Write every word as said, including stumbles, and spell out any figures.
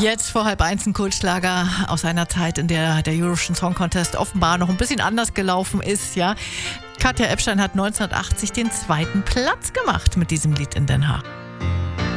Jetzt vor halb eins ein Kultschlager aus einer Zeit, in der der Eurovision Song Contest offenbar noch ein bisschen anders gelaufen ist. Ja, Katja Ebstein hat neunzehnhundertachtzig den zweiten Platz gemacht mit diesem Lied in Den Haag.